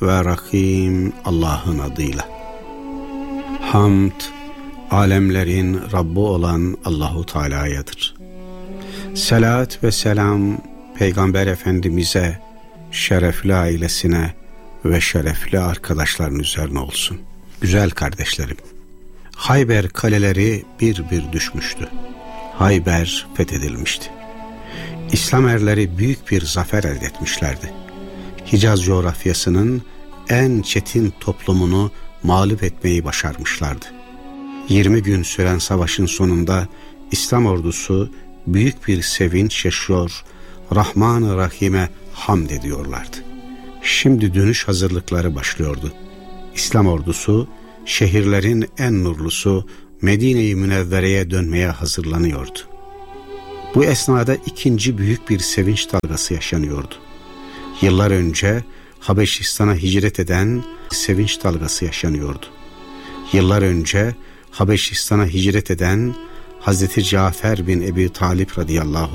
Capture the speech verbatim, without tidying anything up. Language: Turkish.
ve Rahim Allah'ın adıyla. Hamd, alemlerin Rabbi olan Allahu Teala'yadır. Salat ve selam Peygamber Efendimiz'e, şerefli ailesine ve şerefli arkadaşların üzerine olsun. Güzel kardeşlerim, Hayber kaleleri bir bir düşmüştü. Hayber fethedilmişti. İslam erleri büyük bir zafer elde etmişlerdi. Hicaz coğrafyasının en çetin toplumunu mağlup etmeyi başarmışlardı. yirmi gün süren savaşın sonunda İslam ordusu büyük bir sevinç yaşıyor, Rahman-ı Rahim'e hamd ediyorlardı. Şimdi dönüş hazırlıkları başlıyordu. İslam ordusu şehirlerin en nurlusu Medine-i Münevvere'ye dönmeye hazırlanıyordu. Bu esnada ikinci büyük bir sevinç dalgası yaşanıyordu. Yıllar önce Habeşistan'a hicret eden sevinç dalgası yaşanıyordu. Yıllar önce Habeşistan'a hicret eden Hazreti Cafer bin Ebi Talib radıyallahu